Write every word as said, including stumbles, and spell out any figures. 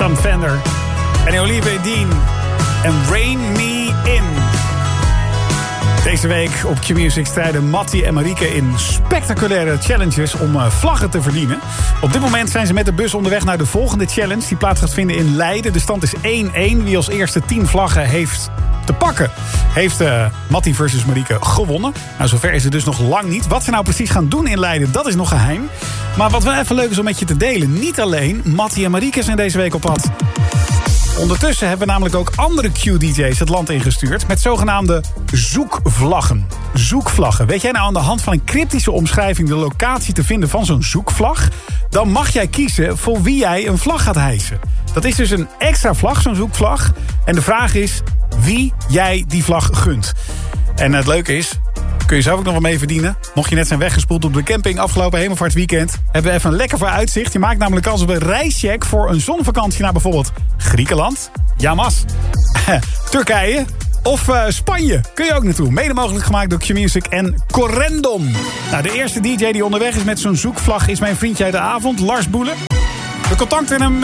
Sam Fender en Olivia Dean en Rain Me In. Deze week op Q-Music strijden Mattie en Marieke in spectaculaire challenges om uh, vlaggen te verdienen. Op dit moment zijn ze met de bus onderweg naar de volgende challenge die plaats gaat vinden in Leiden. De stand is één-één. Wie als eerste tien vlaggen heeft te pakken, heeft uh, Mattie versus Marieke gewonnen. Nou, zover is het dus nog lang niet. Wat ze nou precies gaan doen in Leiden, dat is nog geheim. Maar wat wel even leuk is om met je te delen, niet alleen Mattie en Marieke zijn deze week op pad. Ondertussen hebben we namelijk ook andere Q-D J's het land ingestuurd met zogenaamde zoekvlaggen. Zoekvlaggen. Weet jij nou aan de hand van een cryptische omschrijving de locatie te vinden van zo'n zoekvlag? Dan mag jij kiezen voor wie jij een vlag gaat hijsen. Dat is dus een extra vlag, zo'n zoekvlag. En de vraag is wie jij die vlag gunt. En het leuke is, kun je zelf ook nog wel mee verdienen. Mocht je net zijn weggespoeld op de camping afgelopen hemelvaartsweekend, hebben we even een lekker vooruitzicht. Je maakt namelijk kans op een reischeck voor een zonvakantie naar bijvoorbeeld Griekenland, Yamas, Turkije of uh, Spanje. Kun je ook naartoe. Mede mogelijk gemaakt door Q-Music en Corendon. Nou, de eerste D J die onderweg is met zo'n zoekvlag is mijn vriendje uit de avond, Lars Boelen. We contacten hem